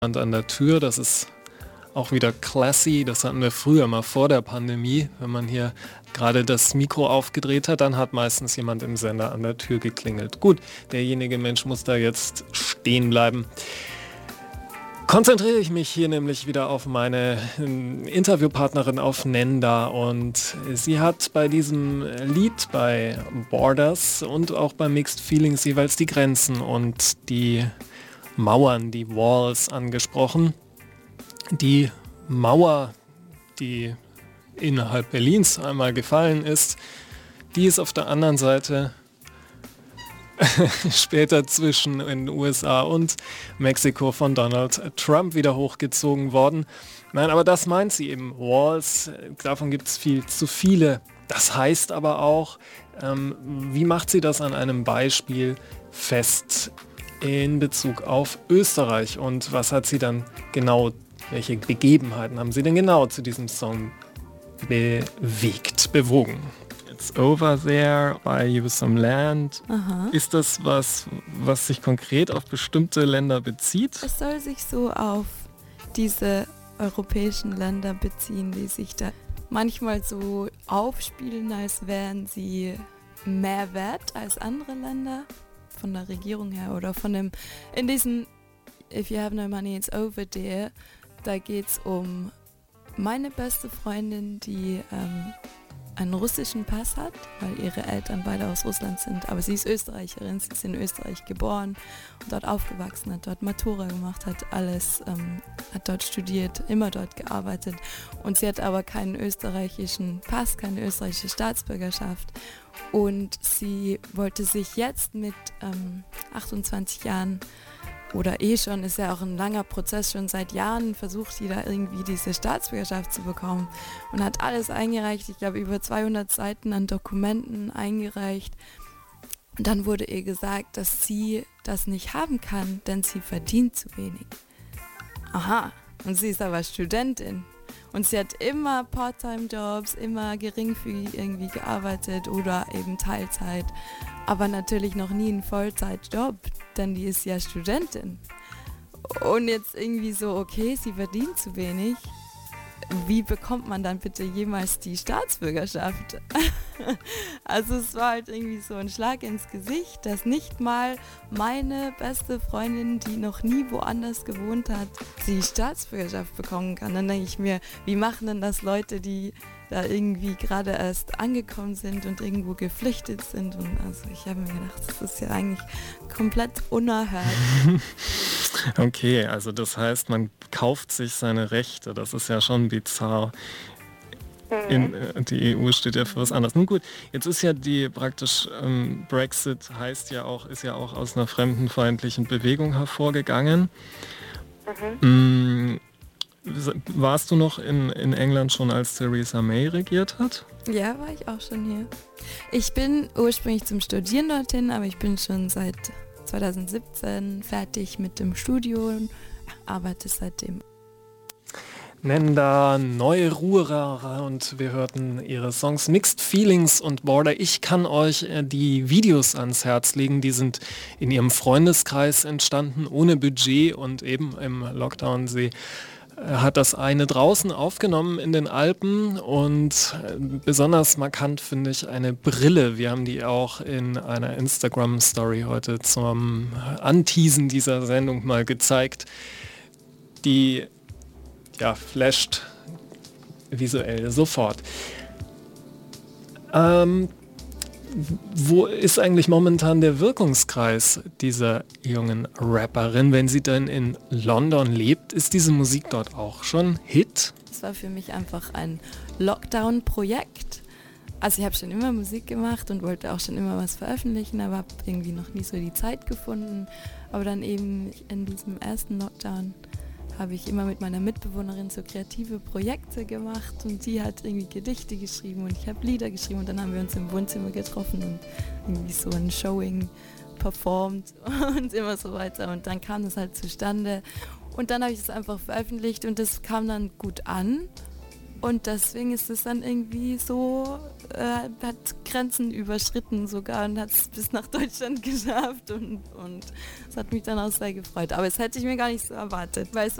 an der Tür, das ist auch wieder classy, das hatten wir früher mal vor der Pandemie, wenn man hier gerade das Mikro aufgedreht hat, dann hat meistens jemand im Sender an der Tür geklingelt. Gut, derjenige Mensch muss da jetzt stehen bleiben. Konzentriere ich mich hier nämlich wieder auf meine Interviewpartnerin auf Nenda und sie hat bei diesem Lied bei Borders und auch bei Mixed Feelings jeweils die Grenzen und die Mauern, die Walls angesprochen. Die Mauer, die innerhalb Berlins einmal gefallen ist, die ist auf der anderen Seite später zwischen den USA und Mexiko von Donald Trump wieder hochgezogen worden. Nein, aber das meint sie eben. Walls, davon gibt es viel zu viele. Das heißt aber auch, wie macht sie das an einem Beispiel fest in Bezug auf Österreich und was hat sie dann genau, welche Begebenheiten haben sie denn genau zu diesem Song bewogen? It's over there, buy you some land. Aha. Ist das was sich konkret auf bestimmte Länder bezieht? Es soll sich so auf diese europäischen Länder beziehen, die sich da manchmal so aufspielen, als wären sie mehr wert als andere Länder. Von der Regierung her oder von dem, in diesem If you have no money, it's over there, da geht es um meine beste Freundin, die einen russischen Pass hat, weil ihre Eltern beide aus Russland sind, aber sie ist Österreicherin, sie ist in Österreich geboren und dort aufgewachsen, hat dort Matura gemacht, hat alles, hat dort studiert, immer dort gearbeitet und sie hat aber keinen österreichischen Pass, keine österreichische Staatsbürgerschaft und sie wollte sich jetzt mit 28 Jahren oder schon, ist ja auch ein langer Prozess, schon seit Jahren versucht sie da irgendwie diese Staatsbürgerschaft zu bekommen und hat alles eingereicht, ich glaube über 200 Seiten an Dokumenten eingereicht und dann wurde ihr gesagt, dass sie das nicht haben kann, denn sie verdient zu wenig. Aha, und sie ist aber Studentin und sie hat immer Part-Time-Jobs, immer geringfügig irgendwie gearbeitet oder eben Teilzeit, aber natürlich noch nie einen Vollzeitjob, denn die ist ja Studentin. Und jetzt irgendwie so, okay, sie verdient zu wenig. Wie bekommt man dann bitte jemals die Staatsbürgerschaft? Also es war halt irgendwie so ein Schlag ins Gesicht, dass nicht mal meine beste Freundin, die noch nie woanders gewohnt hat, die Staatsbürgerschaft bekommen kann. Dann denke ich mir, wie machen denn das Leute, die da irgendwie gerade erst angekommen sind und irgendwo geflüchtet sind? Und also ich habe mir gedacht, das ist ja eigentlich komplett unerhört. Okay, also das heißt, man kauft sich seine Rechte. Das ist ja schon bizarr. Die EU steht ja für was anderes. Nun gut, jetzt ist ja die praktisch Brexit ist ja auch aus einer fremdenfeindlichen Bewegung hervorgegangen. Warst du noch in England schon, als Theresa May regiert hat? Ja, war ich auch schon hier. Ich bin ursprünglich zum Studieren dorthin, aber ich bin schon seit 2017 fertig mit dem Studium, arbeite seitdem. Nenda Neururer und wir hörten ihre Songs Mixed Feelings und Border. Ich kann euch die Videos ans Herz legen, die sind in ihrem Freundeskreis entstanden, ohne Budget und eben im Lockdown. Sie hat das eine draußen aufgenommen in den Alpen und besonders markant finde ich eine Brille. Wir haben die auch in einer Instagram-Story heute zum Anteasen dieser Sendung mal gezeigt. Die flasht visuell sofort. Wo ist eigentlich momentan der Wirkungskreis dieser jungen Rapperin? Wenn sie denn in London lebt, ist diese Musik dort auch schon Hit? Das war für mich einfach ein Lockdown-Projekt. Also ich habe schon immer Musik gemacht und wollte auch schon immer was veröffentlichen, aber habe irgendwie noch nie so die Zeit gefunden. Aber dann eben in diesem ersten Lockdown habe ich immer mit meiner Mitbewohnerin so kreative Projekte gemacht und die hat irgendwie Gedichte geschrieben und ich habe Lieder geschrieben und dann haben wir uns im Wohnzimmer getroffen und irgendwie so ein Showing performt und immer so weiter und dann kam das halt zustande und dann habe ich es einfach veröffentlicht und das kam dann gut an, Und deswegen ist es dann irgendwie so, hat Grenzen überschritten sogar und hat es bis nach Deutschland geschafft und es hat mich dann auch sehr gefreut. Aber es hätte ich mir gar nicht so erwartet, weil es